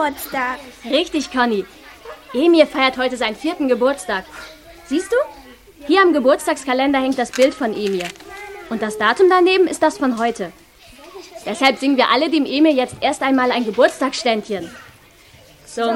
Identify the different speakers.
Speaker 1: Geburtstag.
Speaker 2: Richtig, Conny. Emil feiert heute seinen 4. Geburtstag. Siehst du? Hier am Geburtstagskalender hängt das Bild von Emil. Und das Datum daneben ist das von heute. Deshalb singen wir alle dem Emil jetzt erst einmal ein Geburtstagsständchen.